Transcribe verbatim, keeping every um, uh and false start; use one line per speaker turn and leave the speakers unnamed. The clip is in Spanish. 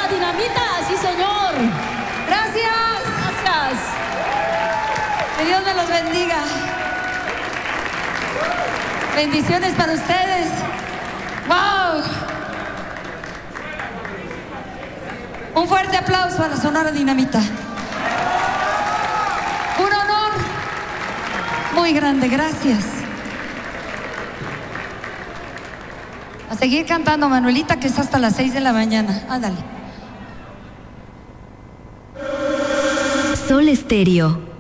Sonora Dinamita, sí señor.
Gracias.
Gracias.
Que Dios me los bendiga. Bendiciones para ustedes. ¡Wow! Un fuerte aplauso a la Sonora Dinamita. Un honor muy grande, gracias. A seguir cantando, Manuelita, que es hasta las seis de la mañana. Ándale.
Sol Estéreo.